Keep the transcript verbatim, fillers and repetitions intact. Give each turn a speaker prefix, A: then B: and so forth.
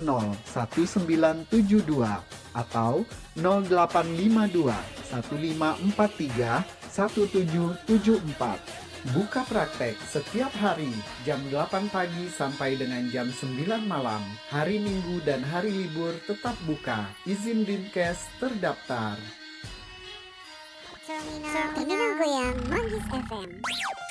A: nol satu sembilan tujuh dua atau nol delapan lima dua satu lima empat tiga satu tujuh tujuh empat. Buka praktek setiap hari jam delapan pagi sampai dengan jam sembilan malam. Hari Minggu dan hari libur tetap buka. Izin Dinkes terdaftar.
B: Terminal, Terminal Goyang Manggis F M.